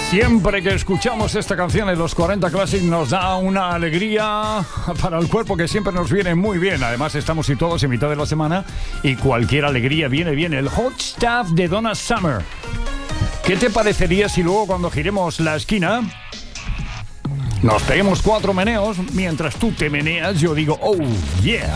Siempre que escuchamos esta canción en los 40 Classic nos da una alegría para el cuerpo que siempre nos viene muy bien. Además estamos situados en mitad de la semana y cualquier alegría viene bien. El Hot Stuff de Donna Summer. ¿Qué te parecería si luego cuando giremos la esquina nos peguemos 4 meneos? Mientras tú te meneas yo digo, oh yeah.